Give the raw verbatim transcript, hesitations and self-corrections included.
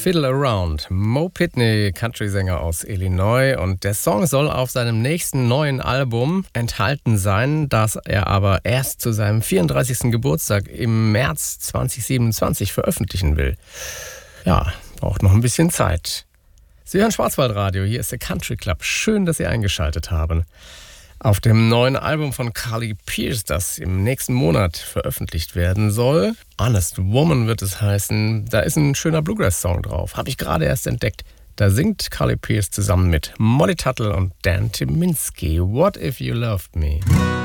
Fiddle Around. Mo Pitney, Country-Sänger aus Illinois. Und der Song soll auf seinem nächsten neuen Album enthalten sein, das er aber erst zu seinem vierunddreißigsten Geburtstag im März zweitausendsiebenundzwanzig veröffentlichen will. Ja, braucht noch ein bisschen Zeit. Sie hören Schwarzwaldradio, hier ist der Country Club. Schön, dass Sie eingeschaltet haben. Auf dem neuen Album von Carly Pearce, das im nächsten Monat veröffentlicht werden soll, Honest Woman wird es heißen, da ist ein schöner Bluegrass-Song drauf. Habe ich gerade erst entdeckt. Da singt Carly Pearce zusammen mit Molly Tuttle und Dan Tyminski. What If You Loved Me?